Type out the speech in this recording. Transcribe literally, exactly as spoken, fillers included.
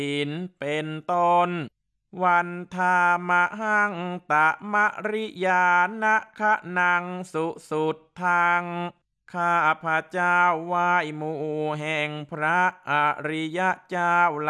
ศีลเป็นต้นวันทามหังตะมะริยานะคะนังสุสุดทังข้าพระเจ้าไหว้หมู่แห่งพระอริยเจ้า